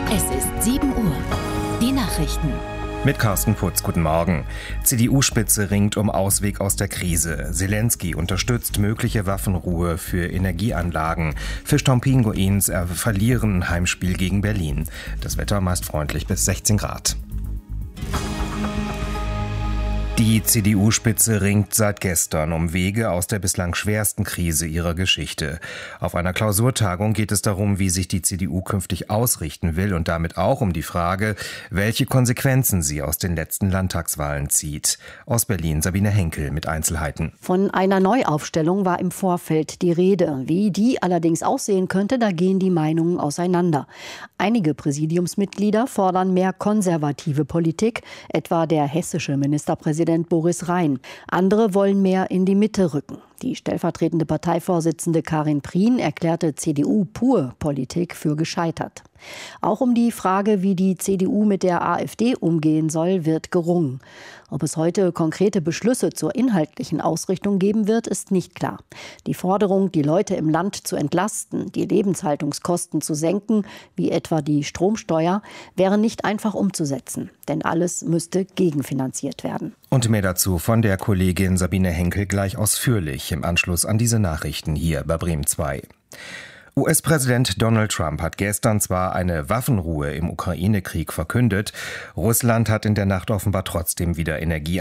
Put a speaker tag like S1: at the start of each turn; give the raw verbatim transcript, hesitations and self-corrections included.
S1: Es ist sieben Uhr. Die Nachrichten.
S2: Mit Carsten Putz, guten Morgen. C D U-Spitze ringt um Ausweg aus der Krise. Zelensky unterstützt mögliche Waffenruhe für Energieanlagen. Fischtown Pinguins verlieren Heimspiel gegen Berlin. Das Wetter meist freundlich bis sechzehn Grad. Die C D U-Spitze ringt seit gestern um Wege aus der bislang schwersten Krise ihrer Geschichte. Auf einer Klausurtagung geht es darum, wie sich die C D U künftig ausrichten will und damit auch um die Frage, welche Konsequenzen sie aus den letzten Landtagswahlen zieht. Aus Berlin Sabine Henkel mit Einzelheiten.
S3: Von einer Neuaufstellung war im Vorfeld die Rede. Wie die allerdings aussehen könnte, da gehen die Meinungen auseinander. Einige Präsidiumsmitglieder fordern mehr konservative Politik, etwa der hessische Ministerpräsident Boris Rhein. Andere wollen mehr in die Mitte rücken. Die stellvertretende Parteivorsitzende Karin Prien erklärte C D U-Pur-Politik für gescheitert. Auch um die Frage, wie die C D U mit der AfD umgehen soll, wird gerungen. Ob es heute konkrete Beschlüsse zur inhaltlichen Ausrichtung geben wird, ist nicht klar. Die Forderung, die Leute im Land zu entlasten, die Lebenshaltungskosten zu senken, wie etwa die Stromsteuer, wäre nicht einfach umzusetzen. Denn alles müsste gegenfinanziert werden.
S2: Und mehr dazu von der Kollegin Sabine Henkel gleich ausführlich im Anschluss an diese Nachrichten hier bei Bremen zwei. U S-Präsident Donald Trump hat gestern zwar eine Waffenruhe im Ukraine-Krieg verkündet, Russland hat in der Nacht offenbar trotzdem wieder Energie